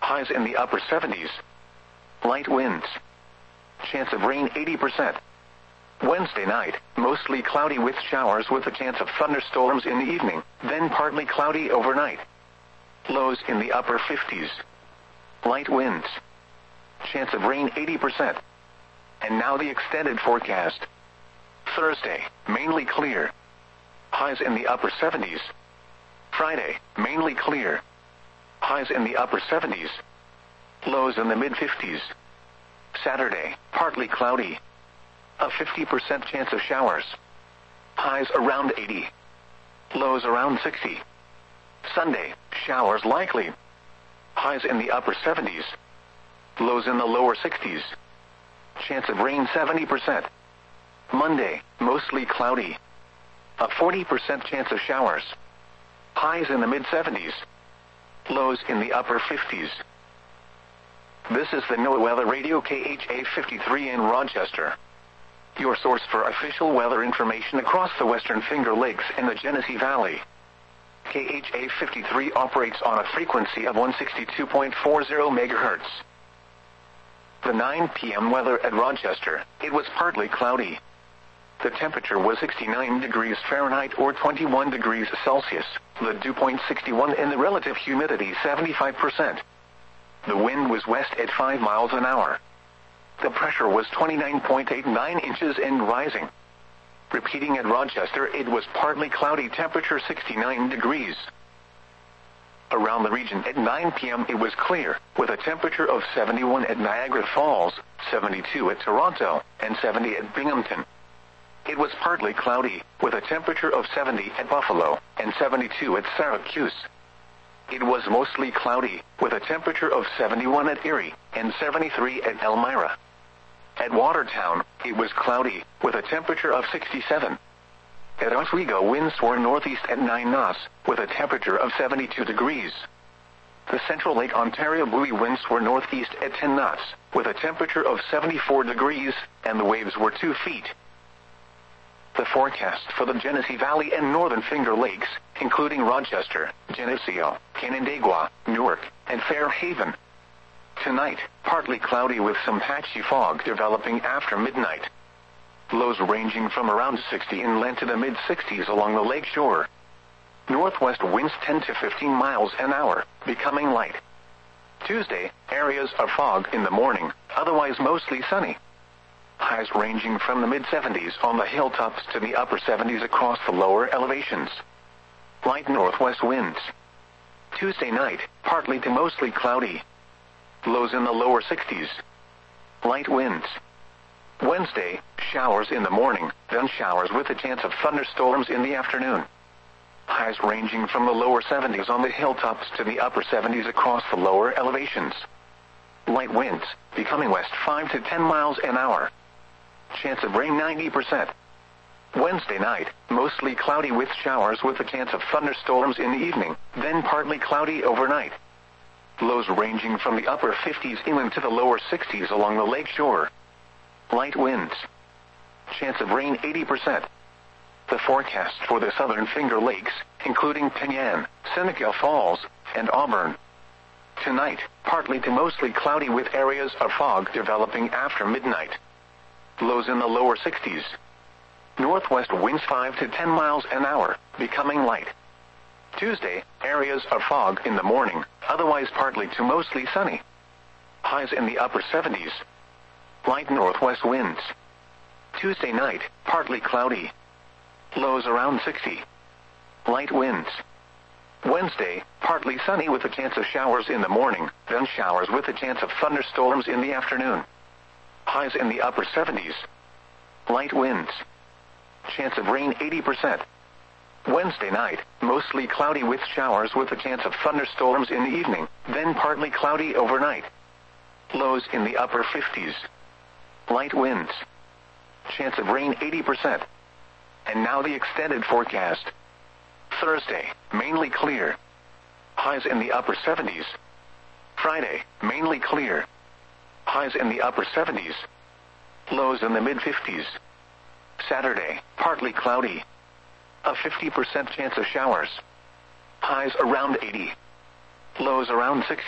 Highs in the upper 70s. Light winds. Chance of rain 80%. Wednesday night, mostly cloudy with showers with a chance of thunderstorms in the evening, then partly cloudy overnight. Lows in the upper 50s. Light winds. Chance of rain 80%. And now the extended forecast. Thursday, mainly clear. Highs in the upper 70s. Friday, mainly clear. Highs in the upper 70s. Lows in the mid-50s. Saturday, partly cloudy. A 50% chance of showers. Highs around 80. Lows around 60. Sunday, showers likely. Highs in the upper 70s. Lows in the lower 60s. Chance of rain 70%. Monday, mostly cloudy. A 40% chance of showers. Highs in the mid-70s. Lows in the upper 50s. This is the NOAA Weather Radio KHA 53 in Rochester. Your source for official weather information across the Western Finger Lakes and the Genesee Valley. KHA 53 operates on a frequency of 162.40 MHz. The 9 p.m. weather at Rochester, it was partly cloudy. The temperature was 69 degrees Fahrenheit or 21 degrees Celsius, the dew point 61 and the relative humidity 75%. The wind was west at 5 miles an hour. The pressure was 29.89 inches and rising. Repeating at Rochester, it was partly cloudy, temperature 69 degrees. Around the region at 9 p.m. it was clear, with a temperature of 71 at Niagara Falls, 72 at Toronto, and 70 at Binghamton. It was partly cloudy, with a temperature of 70 at Buffalo, and 72 at Syracuse. It was mostly cloudy, with a temperature of 71 at Erie, and 73 at Elmira. At Watertown, it was cloudy, with a temperature of 67. At Oswego, winds were northeast at 9 knots, with a temperature of 72 degrees. The Central Lake Ontario buoy winds were northeast at 10 knots, with a temperature of 74 degrees, and the waves were 2 feet. The forecast for the Genesee Valley and Northern Finger Lakes, including Rochester, Geneseo, Canandaigua, Newark, and Fairhaven. Tonight, partly cloudy with some patchy fog developing after midnight. Lows ranging from around 60 inland to the mid-60s along the lake shore. Northwest winds 10 to 15 miles an hour, becoming light. Tuesday, areas of fog in the morning, otherwise mostly sunny. Highs ranging from the mid-70s on the hilltops to the upper 70s across the lower elevations. Light northwest winds. Tuesday night, partly to mostly cloudy. Lows in the lower 60s. Light winds. Wednesday, showers in the morning, then showers with a chance of thunderstorms in the afternoon. Highs ranging from the lower 70s on the hilltops to the upper 70s across the lower elevations. Light winds, becoming west 5 to 10 miles an hour. Chance of rain 90%. Wednesday night, mostly cloudy with showers with a chance of thunderstorms in the evening, then partly cloudy overnight. Lows ranging from the upper 50s inland to the lower 60s along the lake shore. Light winds. Chance of rain 80%. The forecast for the Southern Finger Lakes, including Penyan, Seneca Falls, and Auburn. Tonight, partly to mostly cloudy with areas of fog developing after midnight. Lows in the lower 60s. Northwest winds 5 to 10 miles an hour, becoming light. Tuesday, areas of fog in the morning, otherwise partly to mostly sunny. Highs in the upper 70s. Light northwest winds. Tuesday night, partly cloudy. Lows around 60. Light winds. Wednesday, partly sunny with a chance of showers in the morning, then showers with a chance of thunderstorms in the afternoon. Highs in the upper 70s. Light winds. Chance of rain 80%. Wednesday night, mostly cloudy with showers with a chance of thunderstorms in the evening, then partly cloudy overnight. Lows in the upper 50s. Light winds. Chance of rain 80%. And now the extended forecast. Thursday, mainly clear. Highs in the upper 70s. Friday, mainly clear. Highs in the upper 70s. Lows in the mid-50s. Saturday, partly cloudy. A 50% chance of showers. Highs around 80. Lows around 60.